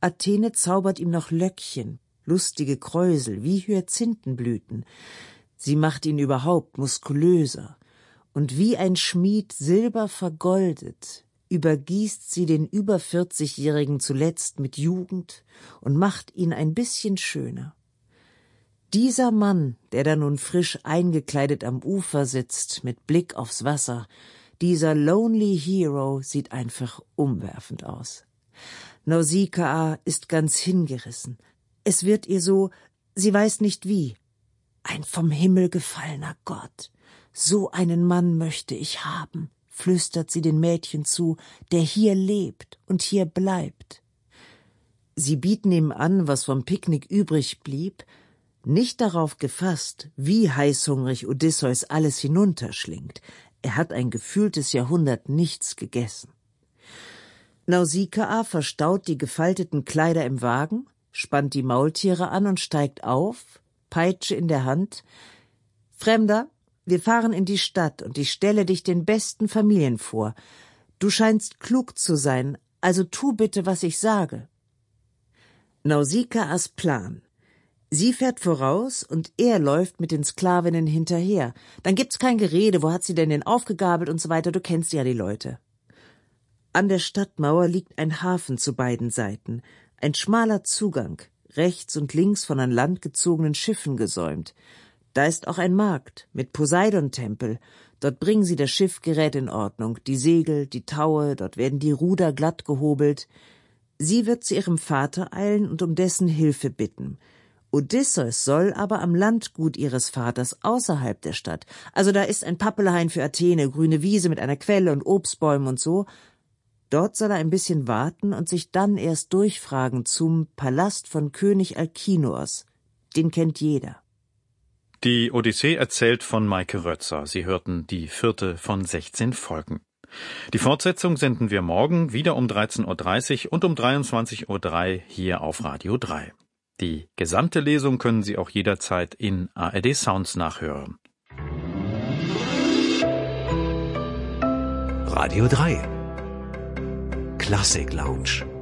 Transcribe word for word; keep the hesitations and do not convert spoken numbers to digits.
Athene zaubert ihm noch Löckchen, lustige Kräusel wie Hyazinthenblüten. Sie macht ihn überhaupt muskulöser. Und wie ein Schmied Silber vergoldet, übergießt sie den über vierzigjährigen zuletzt mit Jugend und macht ihn ein bisschen schöner. Dieser Mann, der da nun frisch eingekleidet am Ufer sitzt, mit Blick aufs Wasser, dieser Lonely Hero sieht einfach umwerfend aus. Nausikaa ist ganz hingerissen. Es wird ihr so, sie weiß nicht wie. Ein vom Himmel gefallener Gott. So einen Mann möchte ich haben, flüstert sie den Mädchen zu, der hier lebt und hier bleibt. Sie bieten ihm an, was vom Picknick übrig blieb, nicht darauf gefasst, wie heißhungrig Odysseus alles hinunterschlingt. Er hat ein gefühltes Jahrhundert nichts gegessen. Nausikaa verstaut die gefalteten Kleider im Wagen, spannt die Maultiere an und steigt auf, Peitsche in der Hand. »Fremder, wir fahren in die Stadt und ich stelle dich den besten Familien vor. Du scheinst klug zu sein, also tu bitte, was ich sage.« Nausikaas Plan. Sie fährt voraus und er läuft mit den Sklavinnen hinterher. Dann gibt's kein Gerede, wo hat sie denn den aufgegabelt und so weiter, du kennst ja die Leute. An der Stadtmauer liegt ein Hafen zu beiden Seiten, ein schmaler Zugang, rechts und links von an Land gezogenen Schiffen gesäumt. Da ist auch ein Markt mit Poseidon-Tempel. Dort bringen sie das Schiffgerät in Ordnung, die Segel, die Taue, dort werden die Ruder glatt gehobelt. Sie wird zu ihrem Vater eilen und um dessen Hilfe bitten. Odysseus soll aber am Landgut ihres Vaters außerhalb der Stadt, also da ist ein Pappelhain für Athene, grüne Wiese mit einer Quelle und Obstbäumen und so. Dort soll er ein bisschen warten und sich dann erst durchfragen zum Palast von König Alkinoos. Den kennt jeder. Die Odyssee erzählt von Maike Rötzer. Sie hörten die vierte von sechzehn Folgen. Die Fortsetzung senden wir morgen wieder um dreizehn Uhr dreißig und um dreiundzwanzig Uhr drei hier auf Radio drei. Die gesamte Lesung können Sie auch jederzeit in A R D Sounds nachhören. Radio drei Klassik Lounge.